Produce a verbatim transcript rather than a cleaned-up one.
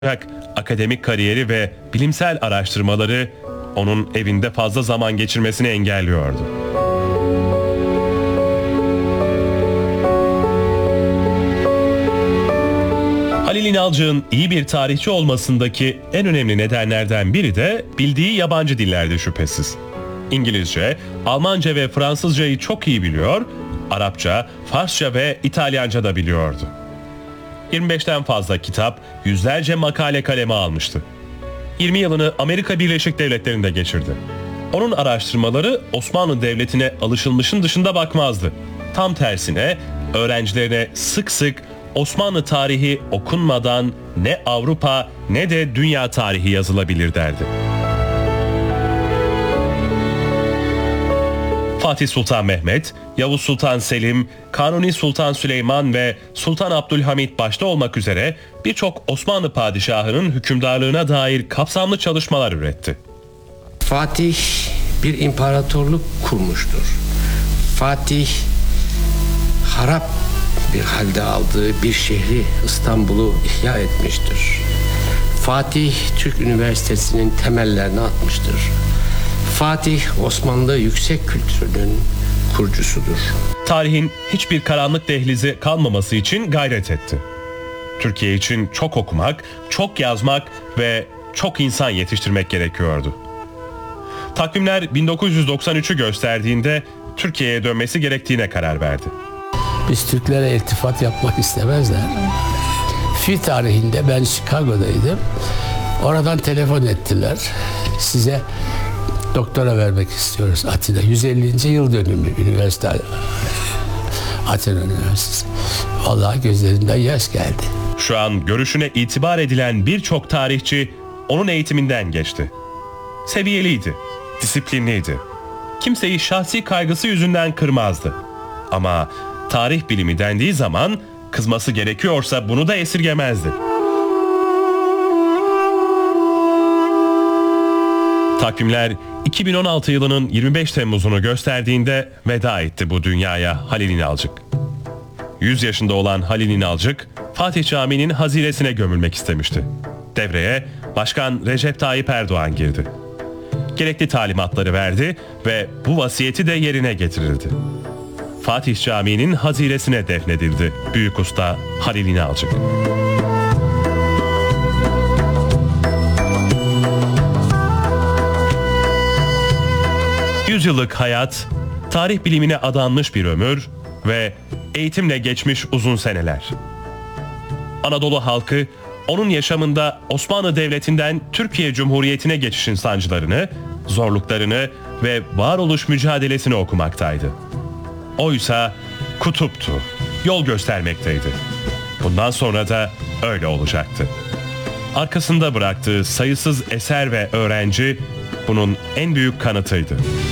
Ancak akademik kariyeri ve bilimsel araştırmaları onun evinde fazla zaman geçirmesini engelliyordu. Halil İnalcık'ın iyi bir tarihçi olmasındaki en önemli nedenlerden biri de bildiği yabancı dillerdi şüphesiz. İngilizce, Almanca ve Fransızcayı çok iyi biliyor, Arapça, Farsça ve İtalyanca da biliyordu. yirmi beşten fazla kitap, yüzlerce makale kaleme almıştı. yirmi yılını Amerika Birleşik Devletleri'nde geçirdi. Onun araştırmaları Osmanlı Devleti'ne alışılmışın dışında bakmazdı. Tam tersine öğrencilerine sık sık Osmanlı tarihi okunmadan ne Avrupa ne de dünya tarihi yazılabilir derdi. Fatih Sultan Mehmet, Yavuz Sultan Selim, Kanuni Sultan Süleyman ve Sultan Abdülhamit başta olmak üzere birçok Osmanlı padişahının hükümdarlığına dair kapsamlı çalışmalar üretti. Fatih bir imparatorluk kurmuştur. Fatih harap bir halde aldığı bir şehri İstanbul'u ihya etmiştir. Fatih Türk Üniversitesi'nin temellerini atmıştır. Fatih Osmanlı yüksek kültürünün kurucusudur. Tarihin hiçbir karanlık dehlizi kalmaması için gayret etti. Türkiye için çok okumak, çok yazmak ve çok insan yetiştirmek gerekiyordu. Takvimler bin dokuz yüz doksan üçü gösterdiğinde Türkiye'ye dönmesi gerektiğine karar verdi. Biz Türklere iltifat yapmak istemezler. Fi tarihinde ben Chicago'daydım. Oradan telefon ettiler. Size doktora vermek istiyoruz Atina. yüz ellinci yıl dönümü üniversite. Atina Üniversitesi. Vallahi gözlerinden yaş geldi. Şu an görüşüne itibar edilen birçok tarihçi onun eğitiminden geçti. Seviyeliydi, disiplinliydi. Kimseyi şahsi kaygısı yüzünden kırmazdı. Ama tarih bilimi dendiği zaman kızması gerekiyorsa bunu da esirgemezdi. Takvimler iki bin on altı yılının yirmi beş Temmuz'unu gösterdiğinde veda etti bu dünyaya Halil İnalcık. yüz yaşında olan Halil İnalcık, Fatih Camii'nin haziresine gömülmek istemişti. Devreye Başkan Recep Tayyip Erdoğan girdi. Gerekli talimatları verdi ve bu vasiyeti de yerine getirildi. Fatih Camii'nin haziresine defnedildi Büyük Usta Halil İnalcık. Yüzyıllık hayat, tarih bilimine adanmış bir ömür ve eğitimle geçmiş uzun seneler. Anadolu halkı onun yaşamında Osmanlı Devleti'nden Türkiye Cumhuriyeti'ne geçişin sancılarını, zorluklarını ve varoluş mücadelesini okumaktaydı. Oysa kutuptu, yol göstermekteydi. Bundan sonra da öyle olacaktı. Arkasında bıraktığı sayısız eser ve öğrenci bunun en büyük kanıtıydı.